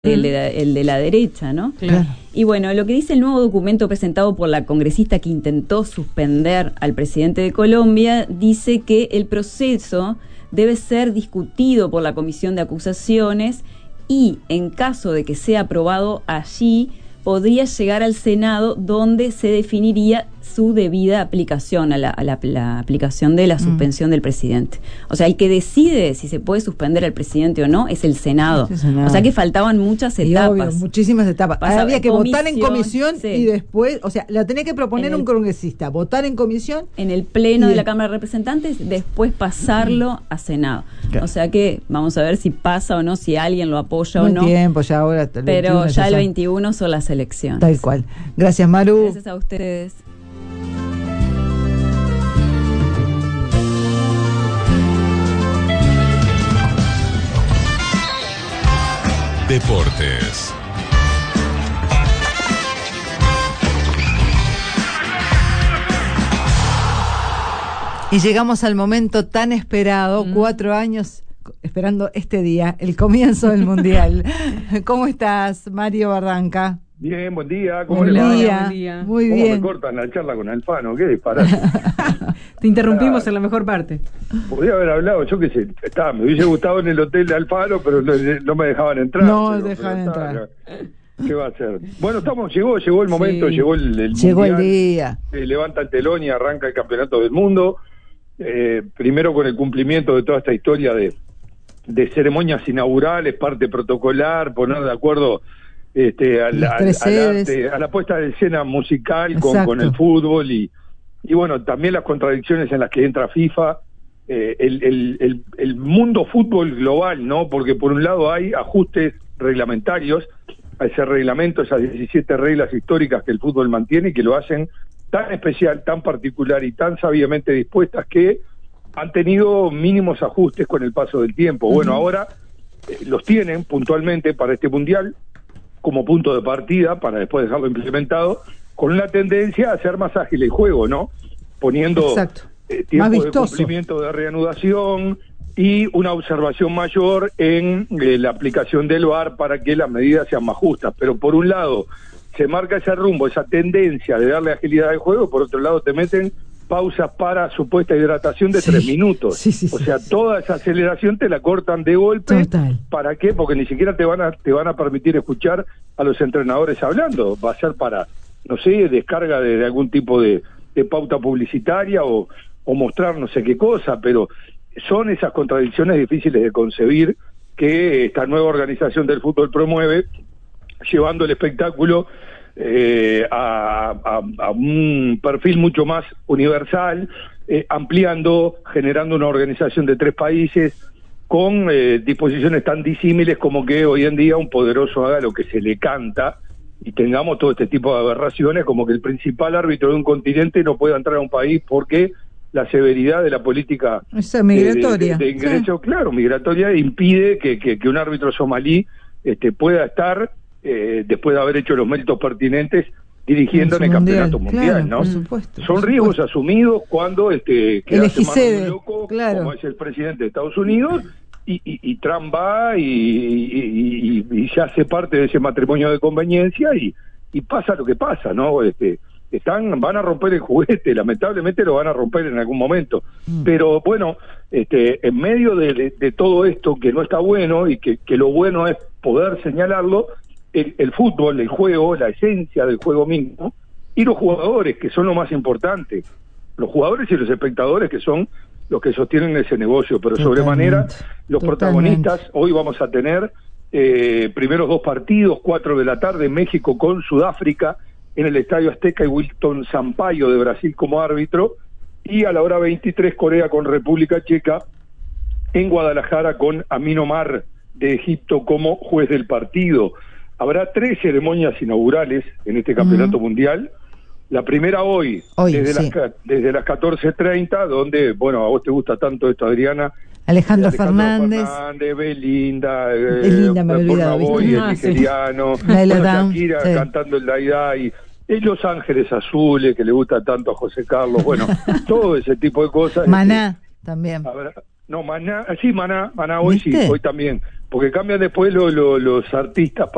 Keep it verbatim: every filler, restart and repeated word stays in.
El de, la, el de la derecha, ¿no? Claro. Y bueno, lo que dice el nuevo documento presentado por la congresista que intentó suspender al presidente de Colombia, dice que el proceso debe ser discutido por la Comisión de Acusaciones y, en caso de que sea aprobado allí, podría llegar al Senado, donde se definiría su debida aplicación a la, a la, la aplicación de la suspensión mm. del presidente. O sea, el que decide si se puede suspender al presidente o no es el Senado. Es el Senado. O sea que faltaban muchas y etapas. Obvio, muchísimas etapas. Pasaba Había que comisión, votar en comisión sí. y después, o sea, la tenía que proponer el, un congresista, votar en comisión. En el pleno de la Cámara de Representantes, después pasarlo mm. a Senado. Claro. O sea que vamos a ver si pasa o no, si alguien lo apoya no o no. tiempo, ya ahora. El Pero ya el veintiuno son las elecciones. Tal cual. Gracias, Maru. Gracias a ustedes. Deportes. Y llegamos al momento tan esperado, mm. cuatro años esperando este día, el comienzo del Mundial. ¿Cómo estás, Mario Barranca? Bien, buen día. ¿Cómo buen, le va? día. buen día. Muy ¿Cómo bien. me cortan la charla con Alfano? ¿Qué disparate? Te interrumpimos ah, en la mejor parte. Podría haber hablado, yo qué sé, estaba, me hubiese gustado en el hotel de Alfano, pero no, no me dejaban entrar. No pero, dejaban entrar. ¿Qué va a hacer? Bueno, estamos, llegó, llegó el momento, sí. llegó el, el Llegó mundial, el día. Eh, levanta el telón y arranca el campeonato del mundo. Eh, primero con el cumplimiento de toda esta historia de, de ceremonias inaugurales, parte protocolar, poner de acuerdo este, al, al, al arte, a la puesta de escena musical con, con el fútbol y, y bueno, también las contradicciones en las que entra FIFA, eh, el, el, el, el mundo fútbol global, ¿no? Porque por un lado hay ajustes reglamentarios a ese reglamento, esas diecisiete reglas históricas que el fútbol mantiene y que lo hacen tan especial, tan particular y tan sabiamente dispuestas que han tenido mínimos ajustes con el paso del tiempo. Uh-huh. Bueno, ahora eh, los tienen puntualmente para este Mundial como punto de partida para después dejarlo implementado, con una tendencia a hacer más ágil el juego, ¿no? Poniendo eh, tiempo de cumplimiento de reanudación y una observación mayor en eh, la aplicación del V A R para que las medidas sean más justas. Pero por un lado se marca ese rumbo, esa tendencia de darle agilidad al juego, por otro lado te meten pausas para supuesta hidratación de sí, tres minutos. Sí, sí, o sea, sí, toda esa aceleración te la cortan de golpe. Total. ¿Para qué? Porque ni siquiera te van a te van a permitir escuchar a los entrenadores hablando. Va a ser para, no sé, descarga de, de algún tipo de, de pauta publicitaria o, o mostrar no sé qué cosa, pero son esas contradicciones difíciles de concebir que esta nueva organización del fútbol promueve, llevando el espectáculo eh, a, a, a un perfil mucho más universal, eh, ampliando, generando una organización de tres países con eh, disposiciones tan disímiles como que hoy en día un poderoso haga lo que se le canta y tengamos todo este tipo de aberraciones, como que el principal árbitro de un continente no pueda entrar a un país porque la severidad de la política Esa migratoria. de, de, de ingreso, sí. claro, migratoria, impide que, que, que un árbitro somalí este, pueda estar Eh, después de haber hecho los méritos pertinentes dirigiendo en el mundial, campeonato mundial, claro, ¿no? Por supuesto, Son por riesgos supuesto. asumidos cuando este que hace más loco, claro. como es el presidente de Estados Unidos, y, y, y Trump va y, y, y, y ya hace parte de ese matrimonio de conveniencia y, y pasa lo que pasa, ¿no? Este, están, van a romper el juguete, lamentablemente lo van a romper en algún momento, mm. pero bueno, este, en medio de, de, de todo esto que no está bueno y que, que lo bueno es poder señalarlo, El, el fútbol, el juego, la esencia del juego mismo, y los jugadores, que son lo más importante, los jugadores y los espectadores, que son los que sostienen ese negocio, pero Totalmente. sobremanera, los Totalmente. protagonistas, hoy vamos a tener eh, primeros dos partidos, cuatro de la tarde, México con Sudáfrica, en el Estadio Azteca, y Wilton Sampaio de Brasil como árbitro, y a la hora veintitrés, Corea con República Checa, en Guadalajara con Amin Omar de Egipto como juez del partido. Habrá tres ceremonias inaugurales en este campeonato mm. mundial. La primera hoy, hoy desde, sí. las, desde las catorce treinta, donde, bueno, a vos te gusta tanto esto, Adriana. Alejandro, Alejandro Fernández. Fernández, Belinda, Belinda, eh, me olvidaba. Boy, el nigeriano, sí. bueno, Shakira sí. cantando el Daidai, y Los Ángeles Azules, que le gusta tanto a José Carlos, bueno, todo ese tipo de cosas. Maná, este, también. Habrá, no, Maná, sí, Maná, Maná hoy ¿Viste? sí, hoy también, porque cambian después lo, lo, los artistas